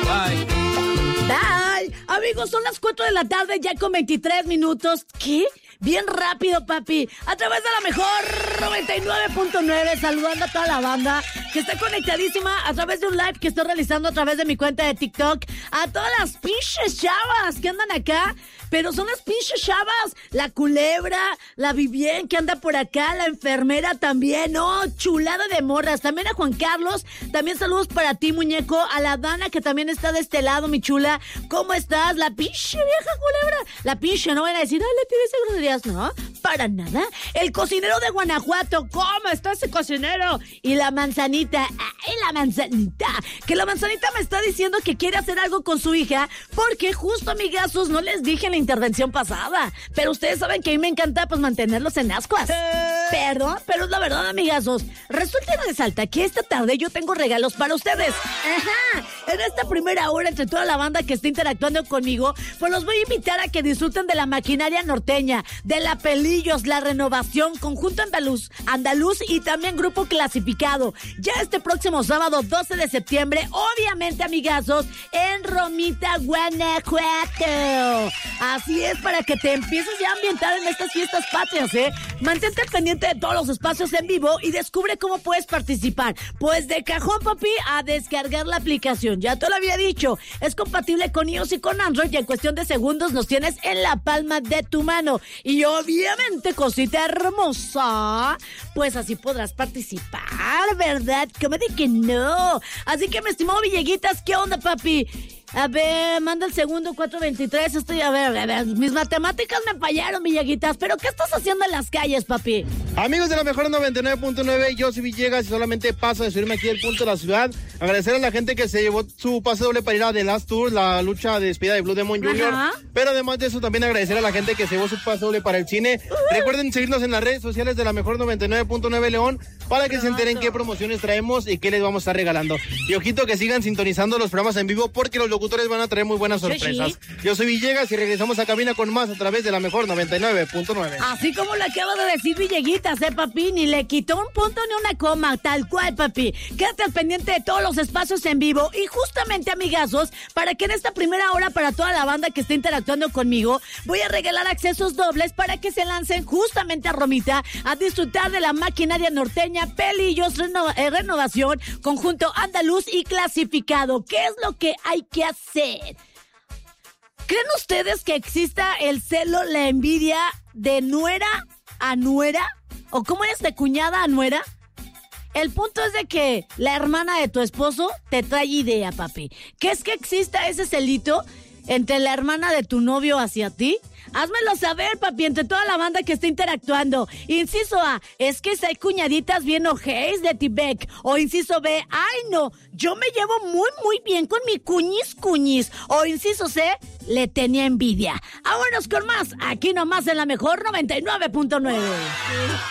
Bye. Bye. Amigos, son las 4 de la tarde, ya con 23 minutos. ¿Qué? Bien rápido, papi. A través de la mejor 99.9, saludando a toda la banda que está conectadísima a través de un live que estoy realizando a través de mi cuenta de TikTok. A todas las pinches chavas que andan acá. Pero son las pinches chavas. La Culebra, la Vivien que anda por acá, la enfermera también. Oh, chulada de morras. También a Juan Carlos. También saludos para ti, muñeco. A la Dana que también está de este lado, mi chula. ¿Cómo estás? La pinche vieja Culebra. La pinche, no van a decir, le tienes groserías. No, para nada. El cocinero de Guanajuato. ¿Cómo está ese cocinero? Y la manzanita. ¡Ay, la manzanita! Que la manzanita me está diciendo que quiere hacer algo con su hija. Porque justo, amigazos, no les dije en la intervención pasada. Pero ustedes saben que a mí me encanta, pues, mantenerlos en ascuas. Perdón, pero es la verdad, amigazos. Resulta y resalta que esta tarde yo tengo regalos para ustedes. Ajá. En esta primera hora, entre toda la banda que está interactuando conmigo, pues los voy a invitar a que disfruten de la maquinaria norteña, de la Pelillos, la Renovación, Conjunto Andaluz y también Grupo Clasificado. Ya este próximo sábado 12 de septiembre, obviamente, amigazos, en Romita, Guanajuato. Así es, para que te empieces ya a ambientar en estas fiestas patrias, ¿eh? Mantente al pendiente de todos los espacios en vivo y descubre cómo puedes participar. Pues de cajón, papi, a descargar la aplicación. Ya te lo había dicho, es compatible con iOS y con Android y en cuestión de segundos nos tienes en la palma de tu mano. Y obviamente, cosita hermosa, pues así podrás participar, ¿verdad? ¿Cómo de que no? Así que, mi estimado Villeguitas, ¿qué onda, papi? A ver, manda el segundo 423. Estoy, a ver, mis matemáticas me fallaron, Villeguitas. ¿Pero qué estás haciendo en las calles, papi? Amigos de la mejor 99.9, yo soy Villegas y solamente paso de subirme aquí al punto de la ciudad. Agradecer a la gente que se llevó su pase doble para ir a The Last Tour, la lucha de despedida de Blue Demon Jr. Ajá. Pero además de eso, también agradecer a la gente que se llevó su pase doble para el cine. Recuerden seguirnos en las redes sociales de la mejor 99.9 León para que se enteren qué promociones traemos y qué les vamos a estar regalando. Y ojito que sigan sintonizando los programas en vivo porque los locutores van a traer muy buenas sorpresas. Sí. Yo soy Villegas y regresamos a cabina con más a través de la mejor 99.9. Así como lo acaba de decir Villeguitas, papi, ni le quitó un punto ni una coma, tal cual, papi. Quédate al pendiente de todos los espacios en vivo y justamente, amigazos, para que en esta primera hora, para toda la banda que está interactuando conmigo, voy a regalar accesos dobles para que se lancen justamente a Romita a disfrutar de la maquinaria norteña, Pelillos, Renovación, Conjunto Andaluz y Clasificado. ¿Qué es lo que hay que hacer? ¿Creen ustedes que exista el celo, la envidia de nuera a nuera? ¿O cómo es de cuñada a nuera? El punto es de que la hermana de tu esposo te trae idea, papi. ¿Qué es que exista ese celito entre la hermana de tu novio hacia ti? Házmelo saber, papi, entre toda la banda que está interactuando. Inciso A, es que si hay cuñaditas bien ojeis de Tibek. O inciso B, ay no, yo me llevo muy bien con mi cuñis. O inciso C, le tenía envidia. Vámonos con más, aquí nomás en la mejor 99.9.